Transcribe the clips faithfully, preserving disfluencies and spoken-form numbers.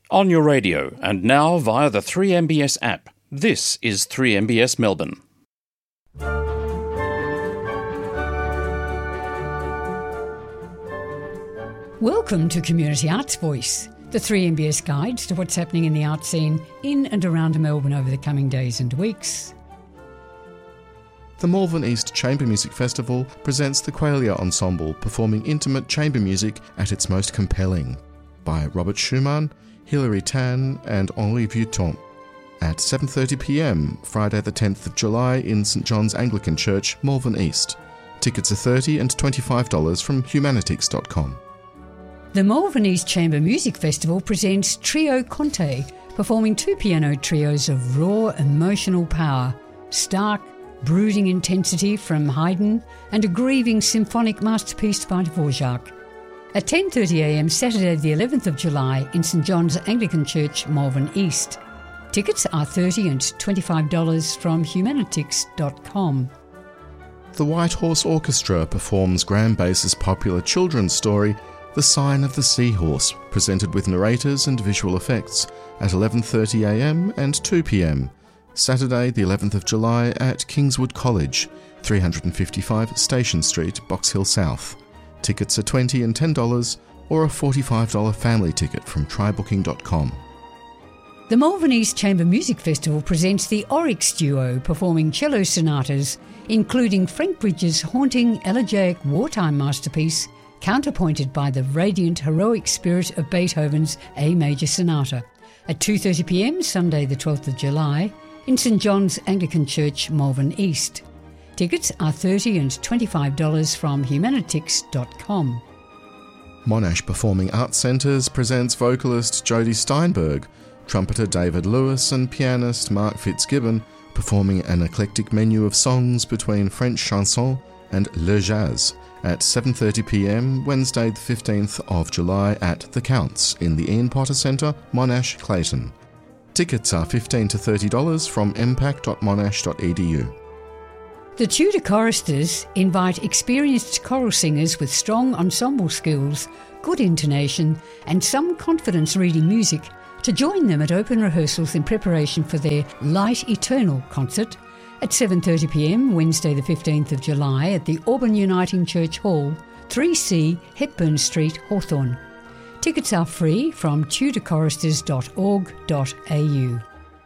On your radio and now via the three M B S app. This is three M B S Melbourne. Welcome to Community Arts Voice, the three M B S guide to what's happening in the art scene in and around Melbourne over the coming days and weeks. The Malvern East Chamber Music Festival presents the Qualia Ensemble performing intimate chamber music at its most compelling, by Robert Schumann, Hilary Tan and Henri Vuitton, at seven thirty p m Friday the tenth of July in St John's Anglican Church, Malvern East. Tickets are thirty dollars and twenty-five dollars from humanitix dot com. The Malvern East Chamber Music Festival presents Trio Conte, performing two piano trios of raw emotional power, stark, brooding intensity from Haydn, and a grieving symphonic masterpiece by Dvorak. At ten thirty a m Saturday the eleventh of July in St John's Anglican Church, Malvern East. Tickets are thirty dollars and twenty-five dollars from humanitix dot com. The White Horse Orchestra performs Graham Bass's popular children's story, The Sign of the Seahorse, presented with narrators and visual effects at eleven thirty a m and two p m Saturday the eleventh of July at Kingswood College, three fifty-five Station Street, Box Hill South. Tickets are twenty dollars and ten dollars or a forty-five dollars family ticket from try booking dot com. The Malvern East Chamber Music Festival presents the Oryx Duo performing cello sonatas, including Frank Bridges' haunting elegiac wartime masterpiece, counterpointed by the radiant heroic spirit of Beethoven's A Major Sonata, at two thirty p m Sunday the twelfth of July in St John's Anglican Church, Malvern East. Tickets are thirty dollars and twenty-five dollars from humanitix dot com. Monash Performing Arts Centres presents vocalist Jodie Steinberg, trumpeter David Lewis and pianist Mark Fitzgibbon performing an eclectic menu of songs between French chanson and le jazz at seven thirty p m Wednesday the fifteenth of July at The Counts in the Ian Potter Centre, Monash, Clayton. Tickets are fifteen dollars to thirty dollars from impact dot monash dot e d u. The Tudor Choristers invite experienced choral singers with strong ensemble skills, good intonation and some confidence reading music to join them at open rehearsals in preparation for their Light Eternal concert at seven thirty p m Wednesday the fifteenth of July at the Auburn Uniting Church Hall, three C Hepburn Street, Hawthorn. Tickets are free from tudor choristers dot org dot a u.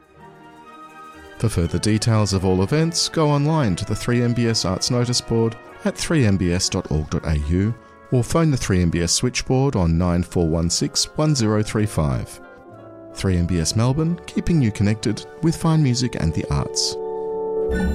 For further details of all events, go online to the three M B S Arts Notice Board at three m b s dot org dot a u or phone the three M B S switchboard on nine four one six one zero three five. three M B S Melbourne, keeping you connected with fine music and the arts.